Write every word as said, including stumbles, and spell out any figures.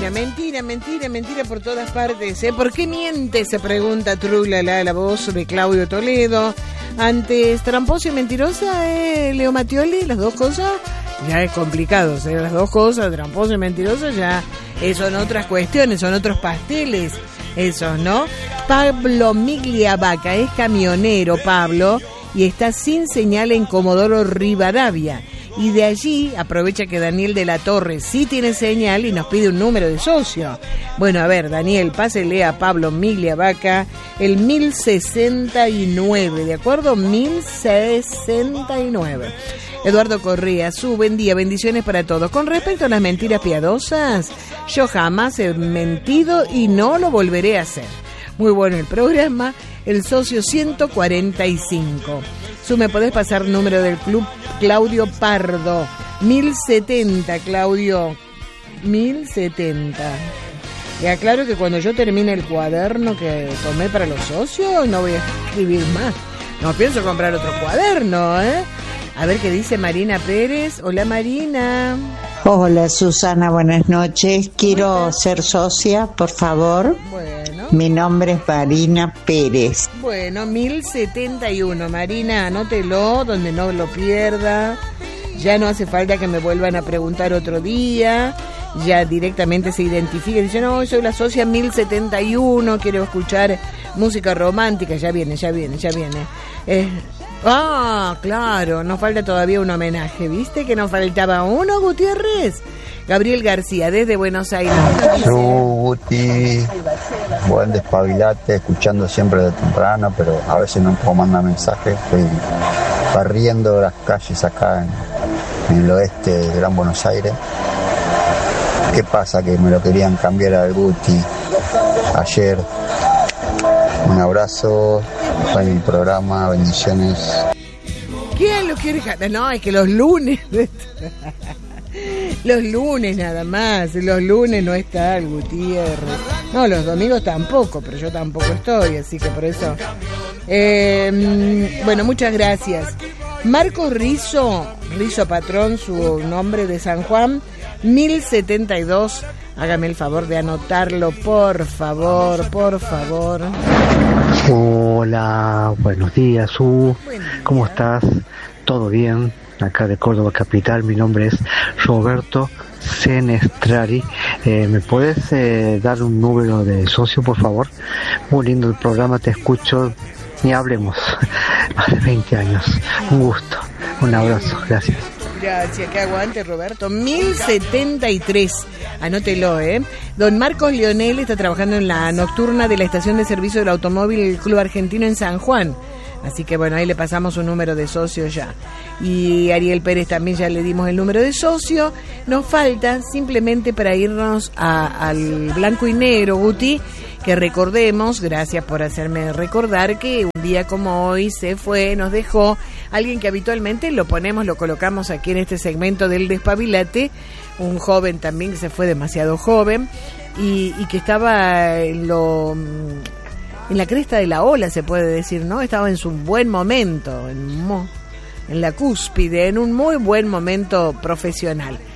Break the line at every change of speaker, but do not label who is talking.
mentira, mentira, mentira, mentira por todas partes, ¿eh? ¿Por qué miente? Se pregunta Trulala, la voz de Claudio Toledo. Antes tramposa y mentirosa, ¿eh, Leo Mattioli? Las dos cosas ya es complicado, ¿eh? Las dos cosas, tramposa y mentirosa, ya eh, son otras cuestiones, son otros pasteles, esos, ¿no? Pablo Migliavaca es camionero, Pablo, y está sin señal en Comodoro Rivadavia. Y de allí aprovecha que Daniel de la Torre sí tiene señal y nos pide un número de socio. Bueno, a ver, Daniel, pásele a Pablo Migliavaca el mil sesenta y nueve, ¿de acuerdo? mil sesenta y nueve. Eduardo Correa, su buen día, bendiciones para todos. Con respecto a las mentiras piadosas, yo jamás he mentido y no lo volveré a hacer. Muy bueno el programa, el socio ciento cuarenta y cinco. Su, ¿me podés pasar número del club? Claudio Pardo, mil setenta, Claudio, mil setenta. Y aclaro que cuando yo termine el cuaderno que tomé para los socios, no voy a escribir más. No pienso comprar otro cuaderno, ¿eh? A ver qué dice Marina Pérez. Hola, Marina.
Hola, Susana, buenas noches. Quiero ser socia, por favor.
Bueno.
Mi nombre es Marina Pérez.
Bueno, mil setenta y uno. Marina, anótelo donde no lo pierda. Ya no hace falta que me vuelvan a preguntar otro día. Ya directamente se identifica y dice, no, soy la socia mil setenta y uno, quiero escuchar música romántica. Ya viene, ya viene, ya viene. Eh, ah, claro, nos falta todavía un homenaje, ¿viste? Que nos faltaba uno, Gutiérrez. Gabriel García, desde Buenos Aires.
Su Guti, buen despabilate, escuchando siempre de temprano, pero a veces no puedo mandar mensajes. Estoy barriendo las calles acá en, en el oeste de Gran Buenos Aires. ¿Qué pasa? Que me lo querían cambiar al Guti ayer. Un abrazo, buen el programa, bendiciones.
¿Quién lo quiere cambiar? No, es que los lunes... Los lunes nada más, los lunes no está el Gutiérrez. No, los domingos tampoco, pero yo tampoco estoy, así que por eso... Eh, bueno, muchas gracias. Marcos Rizo, Rizo Patrón, su nombre de San Juan, mil setenta y dos. Hágame el favor de anotarlo, por favor, por favor.
Hola, buenos días, Su. Buen día. ¿Cómo estás? ¿Todo bien? Acá de Córdoba Capital, mi nombre es Roberto Senestrari. Eh, ¿Me puedes eh, dar un número de socio, por favor? Muy lindo el programa, te escucho, ni hablemos, más de veinte años. Un gusto, un abrazo, gracias.
Gracias, que aguante, Roberto. mil setenta y tres, anótelo, ¿eh? Don Marcos Leonel está trabajando en la nocturna de la estación de servicio del automóvil Club Argentino en San Juan. Así que bueno, ahí le pasamos un número de socio ya. Y Ariel Pérez también ya le dimos el número de socio. Nos falta simplemente para irnos a, al blanco y negro, Guti, que recordemos, gracias por hacerme recordar, que un día como hoy se fue, nos dejó alguien que habitualmente lo ponemos, lo colocamos aquí en este segmento del Despabilate, un joven también que se fue demasiado joven y, y que estaba en lo... en la cresta de la ola, se puede decir, ¿no? Estaba en su buen momento, en, mo, en la cúspide, en un muy buen momento profesional.